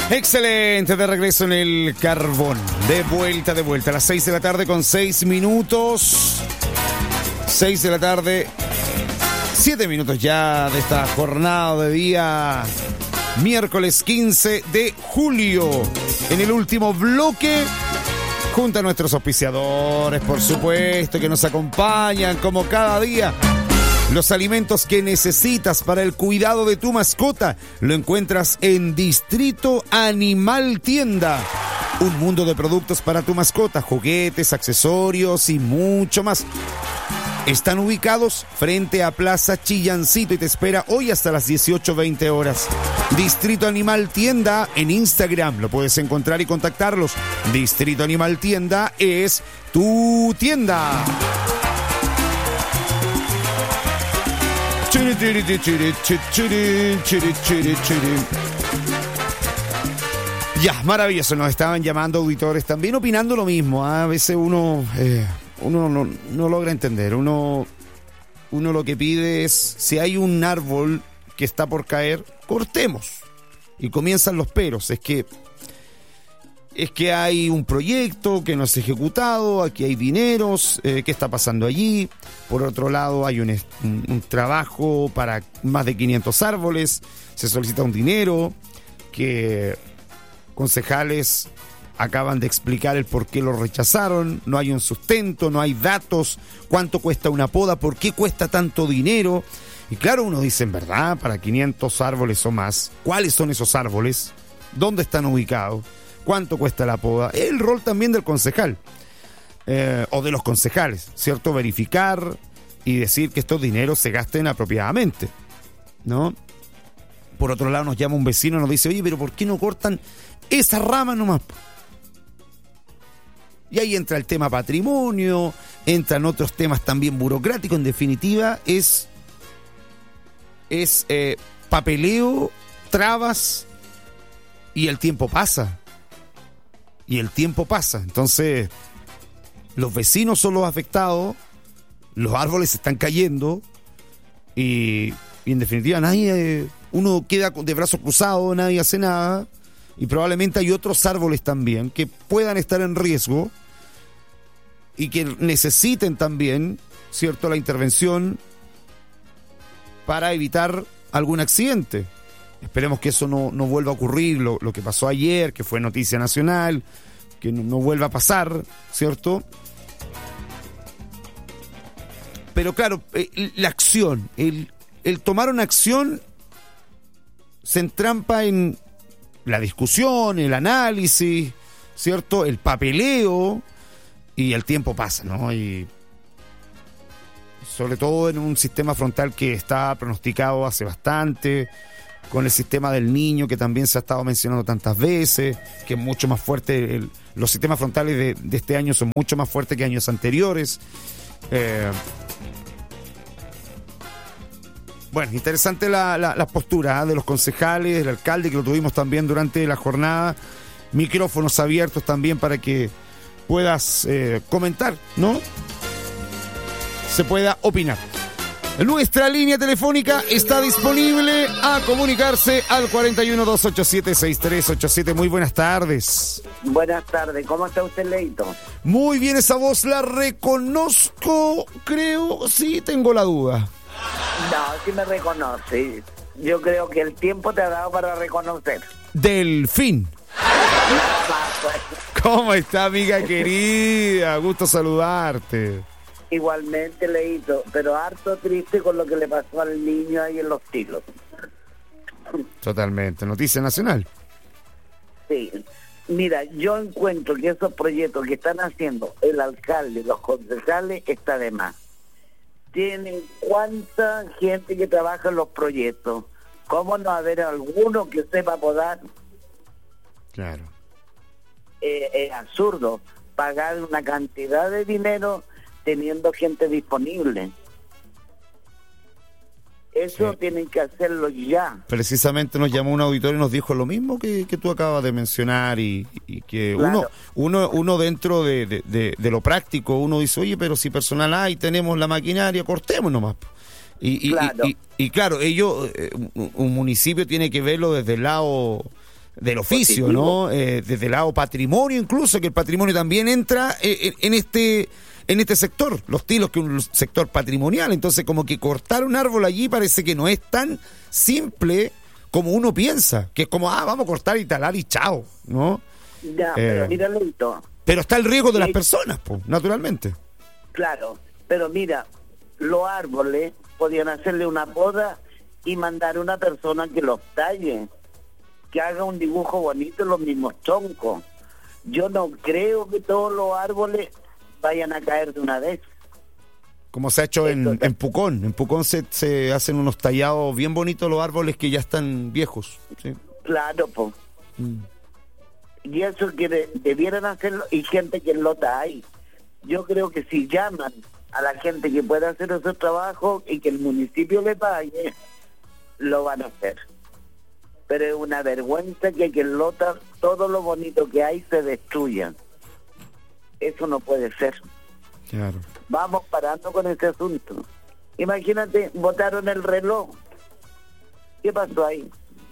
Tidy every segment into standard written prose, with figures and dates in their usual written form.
Excelente, de regreso en el carbón. De vuelta. A las 6 de la tarde con 6 minutos. 6 de la tarde, 7 minutos ya de esta jornada de día miércoles 15 de julio. En el último bloque, junto a nuestros auspiciadores, por supuesto, que nos acompañan como cada día. Los alimentos que necesitas para el cuidado de tu mascota lo encuentras en Distrito Animal Tienda. Un mundo de productos para tu mascota, juguetes, accesorios y mucho más. Están ubicados frente a Plaza Chillancito y te espera hoy hasta las 18:20 horas. Distrito Animal Tienda en Instagram. Lo puedes encontrar y contactarlos. Distrito Animal Tienda es tu tienda. Ya, maravilloso. Nos estaban llamando auditores también opinando lo mismo. A veces uno no logra entender. Uno lo que pide es, si hay un árbol que está por caer, cortemos. Y comienzan los peros. Es que hay un proyecto que no es ejecutado, aquí hay dineros, ¿qué está pasando allí? Por otro lado, hay un trabajo para más de 500 árboles, se solicita un dinero que concejales acaban de explicar el por qué lo rechazaron, no hay un sustento, no hay datos, cuánto cuesta una poda, por qué cuesta tanto dinero. Y claro, uno dice, en verdad, para 500 árboles o más, ¿cuáles son esos árboles? ¿Dónde están ubicados? ¿Cuánto cuesta la poda? El rol también del concejal, o de los concejales, ¿cierto? Verificar y decir que estos dineros se gasten apropiadamente, ¿no? Por otro lado, nos llama un vecino y nos dice, oye, pero ¿por qué no cortan esa rama nomás? Y ahí entra el tema patrimonio, entran otros temas también burocráticos. En definitiva, es papeleo, trabas, y el tiempo pasa. Entonces, los vecinos son los afectados, los árboles se están cayendo y en definitiva uno queda de brazos cruzados, nadie hace nada, y probablemente hay otros árboles también que puedan estar en riesgo y que necesiten también, ¿cierto?, la intervención para evitar algún accidente. Esperemos que eso no vuelva a ocurrir, lo que pasó ayer, que fue noticia nacional, que no vuelva a pasar, ¿cierto? Pero claro, la acción, el tomar una acción se entrampa en la discusión, el análisis, ¿cierto? El papeleo, y el tiempo pasa, ¿no? Y sobre todo en un sistema frontal que está pronosticado hace bastante, con el sistema del niño que también se ha estado mencionando tantas veces, que es mucho más fuerte. Los sistemas frontales de este año son mucho más fuertes que años anteriores. Bueno, interesante la postura de los concejales, del alcalde, que lo tuvimos también durante la jornada. Micrófonos abiertos también para que puedas comentar, ¿no? Se pueda opinar. Nuestra línea telefónica está disponible a comunicarse al 41-287-6387. Muy buenas tardes. Buenas tardes, ¿cómo está usted, Leito? Muy bien, esa voz la reconozco, creo, sí, tengo la duda. No, sí me reconoce. Yo creo que el tiempo te ha dado para reconocer. Delfín. ¿Cómo está, amiga querida? Gusto saludarte. Igualmente, Leito, pero harto triste con lo que le pasó al niño ahí en Los Tilos. Totalmente, noticia nacional. Sí, mira, yo encuentro que esos proyectos que están haciendo el alcalde, los concejales, está de más. Tienen cuánta gente que trabaja en los proyectos. ¿Cómo no haber alguno que sepa podar? Claro. Es absurdo pagar una cantidad de dinero teniendo gente disponible. Eso sí. Tienen que hacerlo ya. Precisamente nos llamó un auditor y nos dijo lo mismo que tú acabas de mencionar, y que claro. uno dentro de lo práctico, uno dice, oye, pero si personal hay, tenemos la maquinaria, cortemos nomás. Y claro, ellos, un municipio tiene que verlo desde el lado del oficio, ¿no? Desde el lado patrimonio, incluso, que el patrimonio también entra en este sector, los tilos, que es un sector patrimonial. Entonces, como que cortar un árbol allí parece que no es tan simple como uno piensa, que es como, vamos a cortar y talar y chao, ¿no? Ya, pero mira, Leito. Pero está el riesgo de las personas, pues, naturalmente. Claro, pero mira, los árboles podían hacerle una poda y mandar a una persona que los talle, que haga un dibujo bonito en los mismos troncos. Yo no creo que todos los árboles vayan a caer de una vez. Como se ha hecho en Pucón. En Pucón se hacen unos tallados bien bonitos los árboles que ya están viejos. ¿Sí? Claro, pues. Y eso que debieran hacerlo, y gente que lo hay. Yo creo que si llaman a la gente que pueda hacer esos trabajos y que el municipio le pague, lo van a hacer. Pero es una vergüenza que en Lota todo lo bonito que hay se destruya. Eso no puede ser. Claro. Vamos parando con este asunto. Imagínate, botaron el reloj. ¿Qué pasó ahí?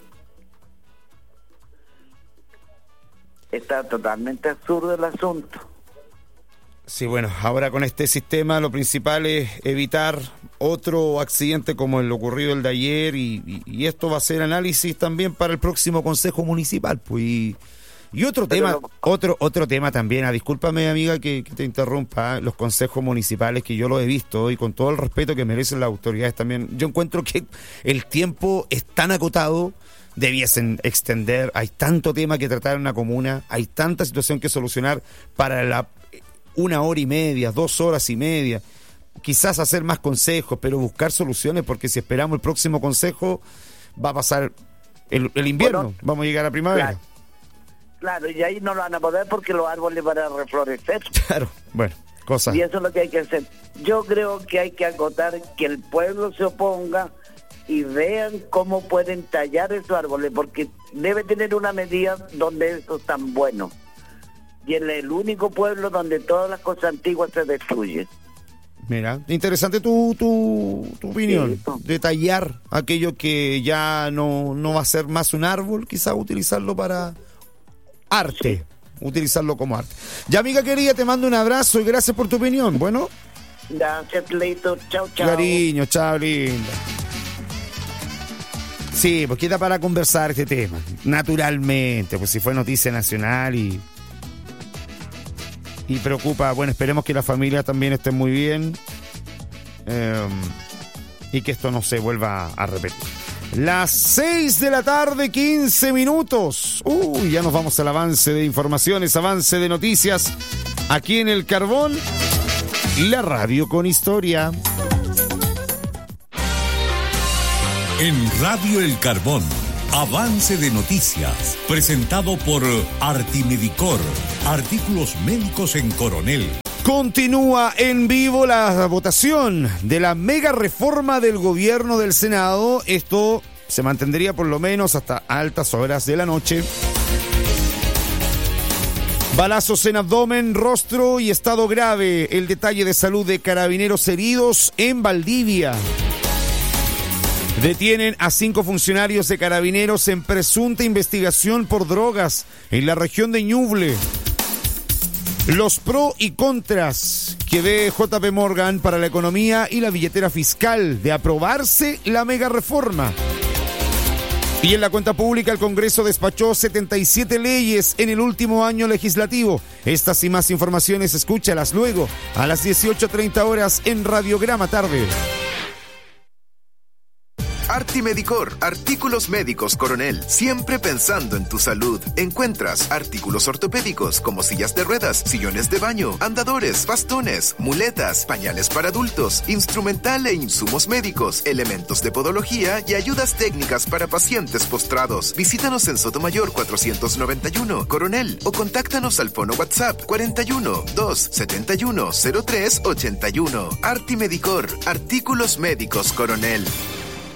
Está totalmente absurdo el asunto. Sí, bueno, ahora con este sistema lo principal es evitar otro accidente como el ocurrido el de ayer, y esto va a ser análisis también para el próximo Consejo Municipal, pues. Y otro tema, otro tema también, discúlpame amiga que te interrumpa, los consejos municipales, que yo lo he visto, y con todo el respeto que merecen las autoridades también, yo encuentro que el tiempo es tan acotado, debiesen extender, hay tanto tema que tratar en una comuna, hay tanta situación que solucionar para 1 hora y media, 2 horas y media, quizás hacer más consejos, pero buscar soluciones, porque si esperamos el próximo consejo, va a pasar el invierno, bueno, vamos a llegar a primavera. Claro, y ahí no lo van a poder porque los árboles van a reflorecer. Claro, bueno, cosas. Y eso es lo que hay que hacer. Yo creo que hay que acotar que el pueblo se oponga y vean cómo pueden tallar esos árboles, porque debe tener una medida donde eso es tan bueno. Y es el único pueblo donde todas las cosas antiguas se destruyen. Mira, interesante tu opinión, sí, de tallar aquello que ya no va a ser más un árbol, quizás utilizarlo para arte, sí, utilizarlo como arte. Ya, amiga querida, te mando un abrazo y gracias por tu opinión. Bueno. Gracias, Leito. Chao, chao. Cariño, chao, linda. Sí, pues queda para conversar este tema, naturalmente, pues si fue noticia nacional y preocupa. Bueno, esperemos que la familia también esté muy bien, y que esto no se vuelva a repetir. Las 6 de la tarde, 15 minutos. Ya nos vamos al avance de informaciones, avance de noticias, aquí en El Carbón, la radio con historia. En Radio El Carbón, avance de noticias, presentado por Artimedicor, artículos médicos en Coronel. Continúa en vivo la votación de la mega reforma del gobierno del Senado. Esto se mantendría por lo menos hasta altas horas de la noche. Balazos en abdomen, rostro y estado grave. El detalle de salud de carabineros heridos en Valdivia. Detienen a 5 funcionarios de carabineros en presunta investigación por drogas en la región de Ñuble. Los pro y contras que ve JP Morgan para la economía y la billetera fiscal de aprobarse la mega reforma. Y en la cuenta pública, el Congreso despachó 77 leyes en el último año legislativo. Estas y más informaciones, escúchalas luego a las 18:30 horas en Radiograma Tarde. Artimedicor, artículos médicos Coronel, siempre pensando en tu salud. Encuentras artículos ortopédicos como sillas de ruedas, sillones de baño, andadores, bastones, muletas, pañales para adultos, instrumental e insumos médicos, elementos de podología y ayudas técnicas para pacientes postrados. Visítanos en Sotomayor 491, Coronel, o contáctanos al fono WhatsApp 41 271 0381. Artimedicor, artículos médicos Coronel.